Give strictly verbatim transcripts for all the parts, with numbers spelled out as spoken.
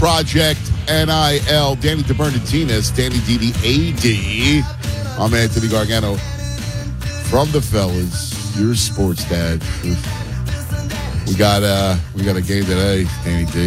Project N I L. Danny DeBernardinez, Danny D D A D. I'm Anthony Gargano from the fellas. Your sports dad. We got uh we got a game today, Danny D.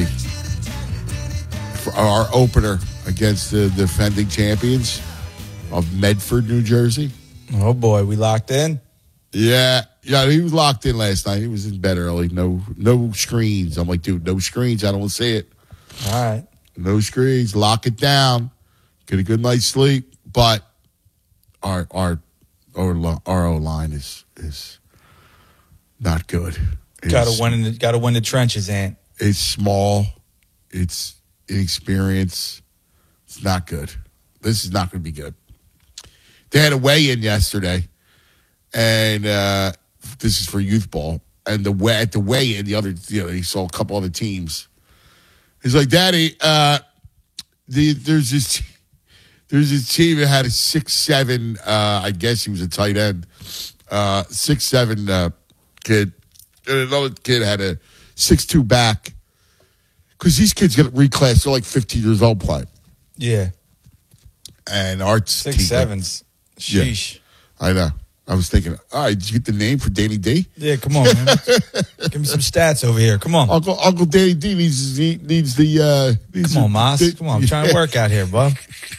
For our opener against the defending champions of Medford, New Jersey. Oh boy, we locked in. Yeah, yeah, he was locked in last night. He was in bed early. No, no screens. I'm like, dude, no screens. I don't want to see it. All right, no screens. Lock it down. Get a good night's sleep. But our our our our O line is is not good. Got to win in the got to win the trenches, Ant. It's small. It's inexperienced. It's not good. This is not going to be good. They had a weigh-in yesterday, and uh, this is for youth ball. And the way, at the weigh-in, the other, you know, he saw a couple other teams. He's like, "Daddy, uh, the, there's this, there's this team that had a six seven. Uh, I guess he was a tight end, uh, six seven uh, kid, and another kid had a six two back. Because these kids get reclassed. They're like fifteen years old playing. Yeah, and Art's six sevens. Sheesh. Yeah, I know. I was thinking, all right, did you get the name for Danny D? Yeah, come on, man. Give me some stats over here. Come on. Uncle Uncle Danny D needs, needs the... Uh, needs come on, the, Moss. The, come on, I'm trying to work out here, bub.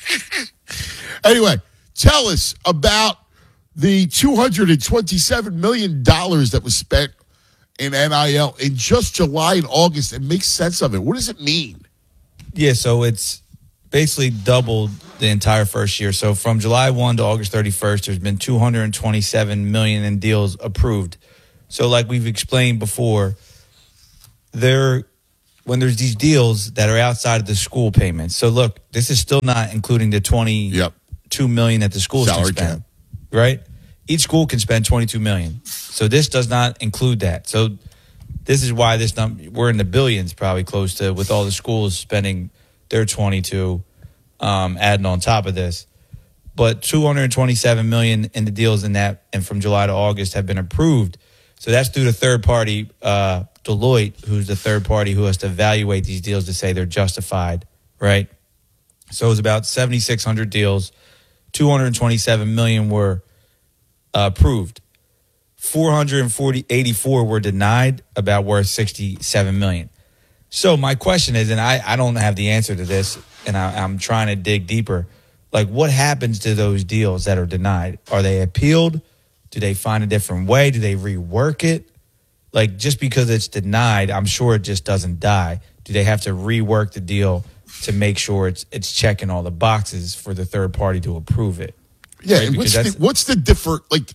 Anyway, tell us about the two hundred twenty-seven million dollars that was spent in N I L in just July and August, and make sense of it. What does it mean? Yeah, so it's basically doubled the entire first year. So from July first to August thirty-first, there's been two hundred twenty-seven million dollars in deals approved. So like we've explained before, there when there's these deals that are outside of the school payments. So look, this is still not including the twenty-two yep. million dollars that the schools Salary can spend, cap. right? Each school can spend twenty-two million dollars. So this does not include that. So this is why this number, we're in the billions, probably close to, with all the schools spending their twenty-two, um, adding on top of this. But two hundred twenty-seven million dollars in the deals in that, and from July to August have been approved. So that's through the third party, uh, Deloitte, who's the third party who has to evaluate these deals to say they're justified, right? So it was about seventy-six hundred deals. two hundred twenty-seven million dollars were uh, approved. four hundred forty, eighty-four were denied, about worth sixty-seven million dollars. So my question is, and I, I don't have the answer to this, and I, I'm trying to dig deeper. Like, what happens to those deals that are denied? Are they appealed? Do they find a different way? Do they rework it? Like, just because it's denied, I'm sure it just doesn't die. Do they have to rework the deal to make sure it's it's checking all the boxes for the third party to approve it? Yeah, right? and what's the, what's the different, like...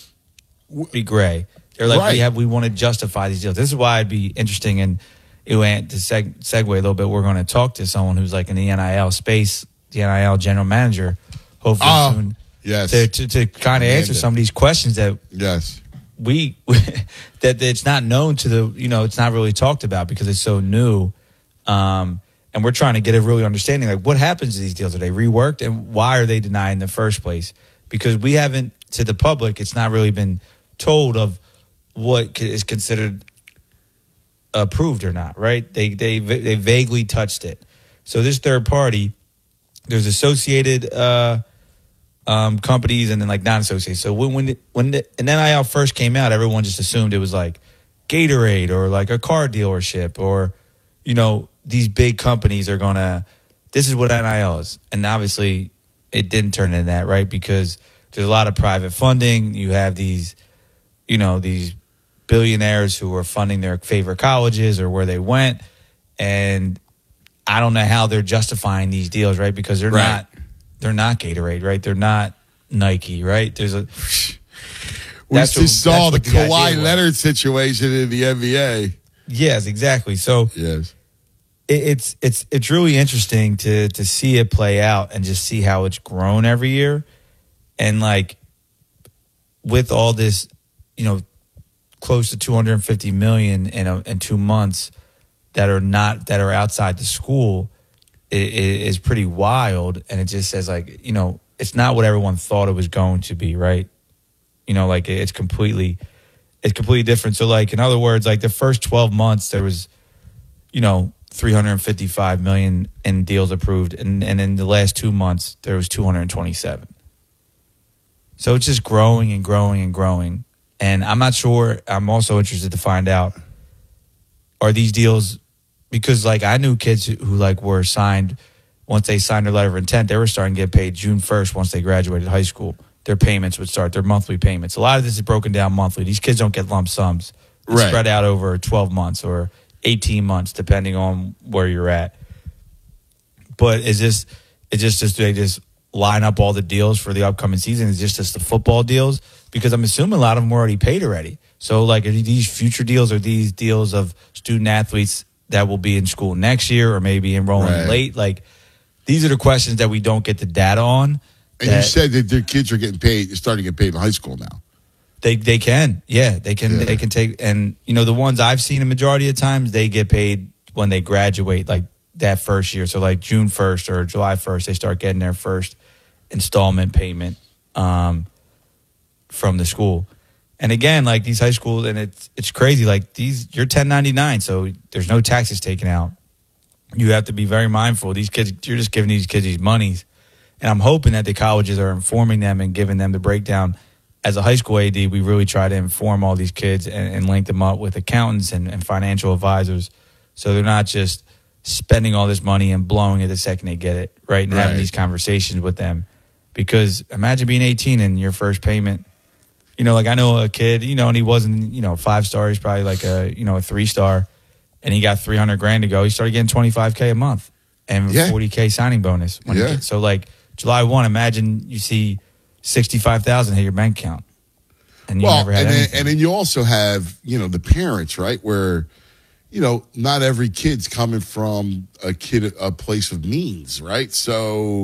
Be gray. They're like, right. we have, we want to justify these deals. This is why it'd be interesting, and it went to seg- segue a little bit. We're going to talk to someone who's like in the N I L space, the N I L general manager, hopefully oh, soon, yes. to to, to kind of answer some of these questions that yes we that it's not known to the you know it's not really talked about because it's so new, um, and we're trying to get a really understanding like what happens to these deals. Are they reworked, and why are they denied in the first place? Because we haven't, to the public, it's not really been told of what is considered approved or not, right? They they they vaguely touched it. So this third party, there's associated uh, um, companies and then like non-associated. So when when the, when the, an N I L first came out, everyone just assumed it was like Gatorade or like a car dealership or you know these big companies are gonna. This is what N I L is, and obviously it didn't turn into that, right? Because there's a lot of private funding. You have these, you know, these billionaires who are funding their favorite colleges or where they went. And I don't know how they're justifying these deals, right? Because they're right. not they're not Gatorade, right? They're not Nike, right? There's a We just what, saw the, the Kawhi Leonard situation in the N B A. Yes, exactly. So yes. it, it's it's it's really interesting to to see it play out and just see how it's grown every year. And like with all this, you know, close to two hundred fifty million in a, in two months that are not that are outside the school, it, it is pretty wild. And it just says like, you know, it's not what everyone thought it was going to be, right? You know, like it's completely, it's completely different. So like in other words, like the first twelve months there was, you know, three hundred fifty-five million dollars in deals approved, and, and in the last two months, there was two hundred twenty-seven. So it's just growing and growing and growing. And I'm not sure, I'm also interested to find out, are these deals, because like I knew kids who, who like were signed, once they signed their letter of intent, they were starting to get paid June first once they graduated high school. Their payments would start, their monthly payments. A lot of this is broken down monthly. These kids don't get lump sums. It's Right. spread out over twelve months or eighteen months, depending on where you're at. But is this, is this just, do they just line up all the deals for the upcoming season? Is this just the football deals? Because I'm assuming a lot of them were already paid already. So, like, are these future deals or these deals of student athletes that will be in school next year or maybe enrolling Right. late? Like, these are the questions that we don't get the data on. And you said that their kids are getting paid, they're starting to get paid in high school now. They they can, yeah, they can Yeah. they can take, and you know the ones I've seen a majority of times they get paid when they graduate, like that first year. So like June first or July first, they start getting their first installment payment um, from the school. And again, like these high schools, and it's it's crazy. Like these, you're ten ninety-nine, so there's no taxes taken out. You have to be very mindful. These kids, you're just giving these kids these monies, and I'm hoping that the colleges are informing them and giving them the breakdown. As a high school A D, we really try to inform all these kids and, and link them up with accountants and, and financial advisors, so they're not just spending all this money and blowing it the second they get it, right? And Right. having these conversations with them. Because imagine being eighteen and your first payment, you know, like I know a kid, you know, and he wasn't, you know, five star, he's probably like a, you know, a three star, and he got three hundred grand to go. He started getting twenty-five K a month and Yeah. forty K signing bonus. When Yeah. he gets, so like July first, imagine you see sixty-five thousand hit your bank account. And you Well, never had and then, anything. and then you also have, you know, the parents, right? Where, you know, not every kid's coming from a kid, a place of means, right? So